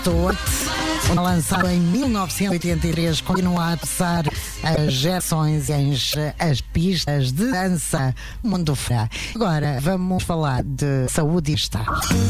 Lançado em 1983, continua a passar as gerações e enche as pistas de dança mundo fora. Agora vamos falar de saúde e estar.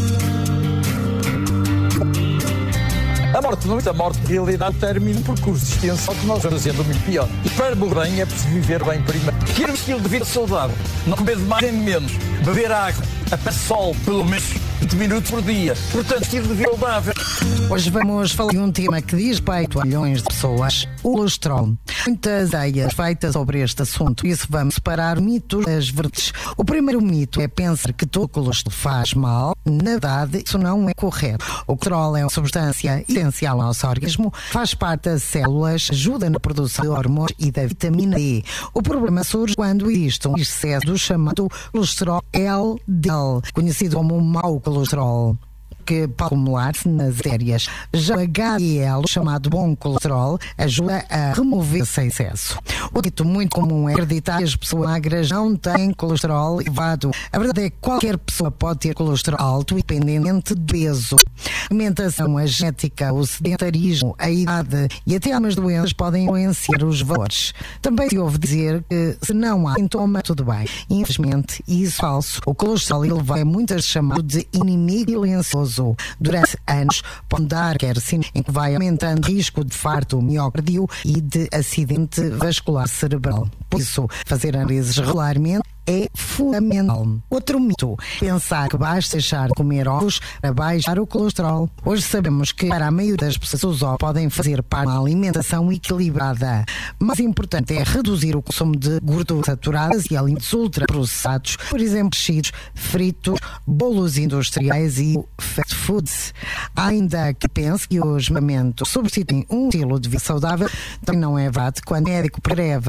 A morte, muita morte, de realidade, termina um percurso existencial que nós vamos fazendo muito pior. E para morrer bem é preciso viver bem primeiro. Querer um estilo de vida saudável, não comer de mais nem de menos, beber água, até sol, pelo menos 20 minutos por dia. Portanto, estilo de vida saudável. Hoje vamos falar de um tema que diz respeito a milhões de pessoas, o colesterol. Muitas ideias feitas sobre este assunto, isso vamos separar mitos das verdades. O primeiro mito é pensar que todo colesterol faz mal. Na verdade, isso não é correto. O colesterol é uma substância essencial ao nosso organismo, faz parte das células, ajuda na produção de hormônios e da vitamina D. O problema surge quando existe um excesso do chamado colesterol LDL, conhecido como mau colesterol, que pode acumular-se nas artérias. Já o HDL, chamado bom colesterol, ajuda a remover esse excesso. O dito muito comum é acreditar que as pessoas magras não têm colesterol elevado. A verdade é que qualquer pessoa pode ter colesterol alto, independente do peso. A alimentação, a genética, o sedentarismo, a idade e até algumas doenças podem influenciar os valores. Também se ouve dizer que se não há sintoma, tudo bem. Infelizmente, isso é falso. O colesterol elevado é muitas vezes chamado de inimigo silencioso. Durante anos pode dar sinal em que vai aumentando o risco de infarto miocárdio e de acidente vascular cerebral. Por isso, fazer análises regularmente é fundamental. Outro mito, pensar que basta deixar de comer ovos para baixar o colesterol. Hoje sabemos que para a maioria das pessoas os ovos podem fazer parte de uma alimentação equilibrada. Mais importante é reduzir o consumo de gorduras saturadas e alimentos ultraprocessados, por exemplo, mexidos, fritos, bolos industriais e fast foods. Ainda que pense que os alimentos substituem um estilo de vida saudável, também não é verdade. Quando o médico prescreve